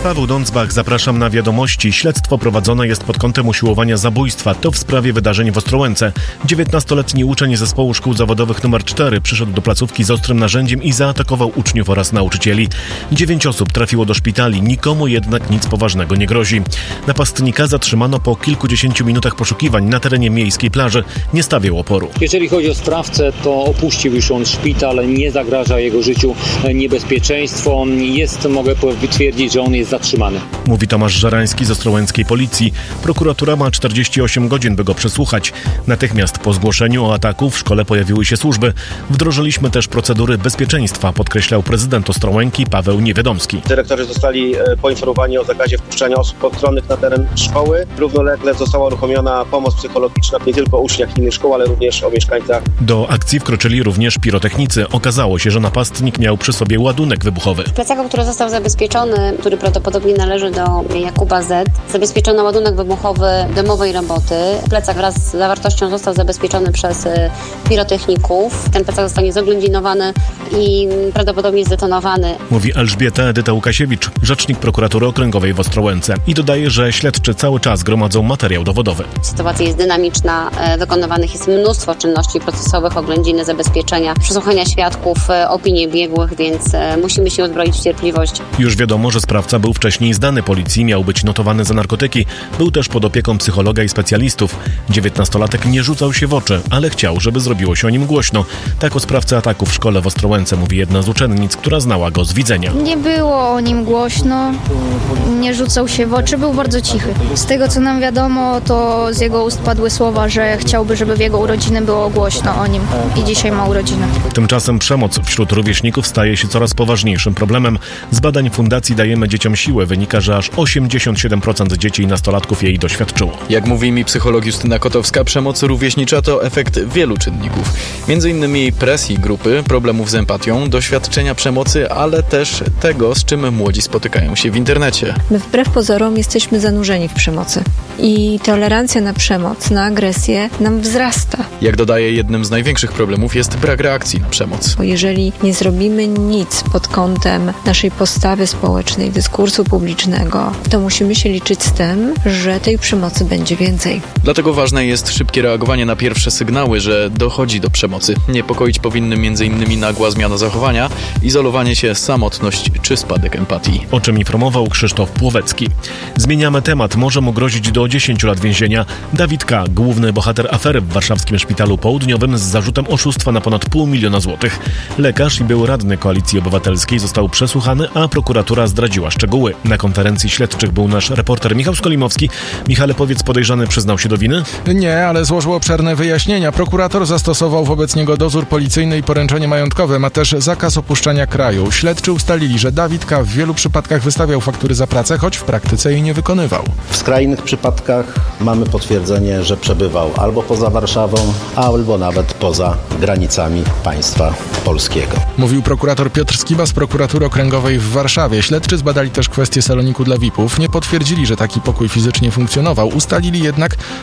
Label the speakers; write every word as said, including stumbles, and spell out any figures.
Speaker 1: Paweł Dądzbach, zapraszam na wiadomości. Śledztwo prowadzone jest pod kątem usiłowania zabójstwa. To w sprawie wydarzeń w Ostrołęce. dziewiętnastoletni uczeń zespołu szkół zawodowych numer cztery przyszedł do placówki z ostrym narzędziem i zaatakował uczniów oraz nauczycieli. Dziewięć osób trafiło do szpitali, nikomu jednak nic poważnego nie grozi. Napastnika zatrzymano po kilkudziesięciu minutach poszukiwań na terenie miejskiej plaży. Nie stawiał oporu.
Speaker 2: Jeżeli chodzi o sprawcę, to opuścił już on szpital, nie zagraża jego życiu niebezpieczeństwo. Jest, mogę twierdzić, że on jest zatrzymany.
Speaker 1: Mówi Tomasz Żarański z ostrołęckiej policji. Prokuratura ma czterdzieści osiem godzin, by go przesłuchać. Natychmiast po zgłoszeniu o ataku w szkole pojawiły się służby. Wdrożyliśmy też procedury bezpieczeństwa, podkreślał prezydent Ostrołęki Paweł Niewiadomski.
Speaker 3: Dyrektorzy zostali poinformowani o zakazie wpuszczania osób postronnych na teren szkoły. Równolegle została uruchomiona pomoc psychologiczna nie tylko o uczniach innych szkół, ale również o mieszkańcach.
Speaker 1: Do akcji wkroczyli również pirotechnicy. Okazało się, że napastnik miał przy sobie ładunek wybuchowy.
Speaker 4: W plecaku, który został zabezpieczony, który prawdopodobnie należy do Jakuba Z, zabezpieczono ładunek wybuchowy domowej roboty. Plecak wraz z zawartością został zabezpieczony przez pirotechników. Ten plecak zostanie zoględzinowany i prawdopodobnie zdetonowany.
Speaker 1: Mówi Elżbieta Edyta Łukasiewicz, rzecznik prokuratury okręgowej w Ostrołęce. I dodaje, że śledczy cały czas gromadzą materiał dowodowy.
Speaker 4: Sytuacja jest dynamiczna, wykonywanych jest mnóstwo czynności procesowych, oględziny, zabezpieczenia, przesłuchania świadków, opinie biegłych, więc musimy się uzbroić w cierpliwość.
Speaker 1: Już wiadomo, że sprawca był wcześniej zdany policji, miał być notowany za narkotyki. Był też pod opieką psychologa i specjalistów. dziewiętnastolatek nie rzucał się w oczy, ale chciał, żeby zrobiło się o nim głośno. Tak o sprawcy ataku w szkole w Ostrołęce mówi jedna z uczennic, która znała go z widzenia.
Speaker 5: Nie było o nim głośno, nie rzucał się w oczy, był bardzo cichy. Z tego, co nam wiadomo, to z jego ust padły słowa, że chciałby, żeby w jego urodziny było głośno o nim i dzisiaj ma urodziny.
Speaker 1: Tymczasem przemoc wśród rówieśników staje się coraz poważniejszym problemem. Z badań Fundacji Dajemy Dzieciom Siłę wynika, że aż osiemdziesiąt siedem procent dzieci i nastolatków jej doświadczyło.
Speaker 6: Jak mówi mi psycholog Justyna Kotowska, przemoc rówieśnicza to efekt wielu czynników. Między innymi presji grupy, problemów z empatią, doświadczenia przemocy, ale też tego, z czym młodzi spotykają się w internecie.
Speaker 7: My wbrew pozorom jesteśmy zanurzeni w przemocy i tolerancja na przemoc, na agresję nam wzrasta.
Speaker 6: Jak dodaje, jednym z największych problemów jest brak reakcji na przemoc.
Speaker 7: Bo jeżeli nie zrobimy nic pod kątem naszej postawy społecznej, dyskursu publicznego, to musimy się liczyć z tym, że tej przemocy będzie więcej.
Speaker 6: Dlatego ważne jest szybkie reagowanie na pierwsze sygnały, że dochodzi do przemocy. Niepokoić powinny między innymi nagła zmiana zachowania, izolowanie się, samotność czy spadek empatii.
Speaker 1: O czym informował Krzysztof Płowecki. Zmieniamy temat. Może mu grozić do dziesięciu lat więzienia. Dawid K., główny bohater afery w warszawskim szpitalu południowym z zarzutem oszustwa na ponad pół miliona złotych. Lekarz i był radny Koalicji Obywatelskiej został przesłuchany, a prokuratura zdradziła szczegóły. Na konferencji śledczych był nasz reporter Michał Skolimowski. Michale, powiedz, podejrzany przyznał się do winy?
Speaker 8: Nie, ale złożył obszerne wyjaśnienia. Prokurator zastosował wobec niego dozór policyjny i poręczenie majątkowe. Ma też zakaz opuszczania kraju. Śledczy ustalili, że Dawid K. w wielu przypadkach wystawiał faktury za pracę, choć w praktyce jej nie wykonywał.
Speaker 9: W skrajnych przypadkach mamy potwierdzenie, że przebywał albo poza Warszawą, albo nawet poza granicami państwa polskiego.
Speaker 8: Mówił prokurator Piotr Skiba z prokuratury okręgowej w Warszawie. Śledczy zbadali też kwestię saloniku dla V I P ów. Nie potwierdzili, że taki pokój fizycznie funkcjonował. Ustalili jednak,